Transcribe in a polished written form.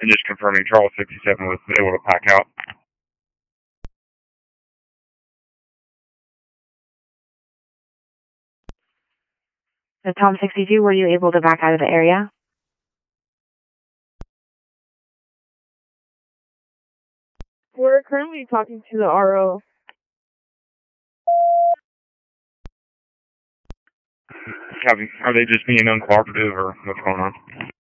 And just confirming Charles 67 was able to pack out. So Tom 62, were you able to back out of the area? We're currently talking to the RO. Are they just being uncooperative, or what's going on?